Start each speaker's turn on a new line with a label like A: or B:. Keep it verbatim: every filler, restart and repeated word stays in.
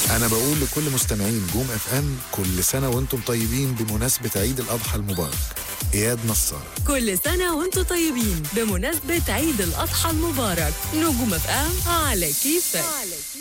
A: أنا بقول لكل مستمعين جوم اف ام كل سنة وانتم طيبين بمناسبة عيد الأضحى المبارك. إياد نصار.
B: كل سنة وانتم طيبين بمناسبة عيد الأضحى المبارك. نجوم اف ام على كيفك.